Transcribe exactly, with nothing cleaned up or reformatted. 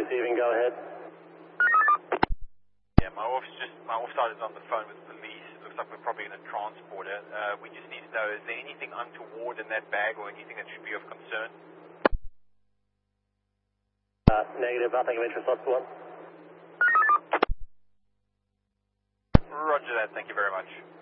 receiving, go ahead. Yeah, my office just, my offside is on the phone with police. It looks like we're probably in a transporter. Uh, we just need to know, is there anything untoward in that bag or anything that should be of concern? Uh, negative, nothing of interest, Oscar one. Roger that, thank you very much.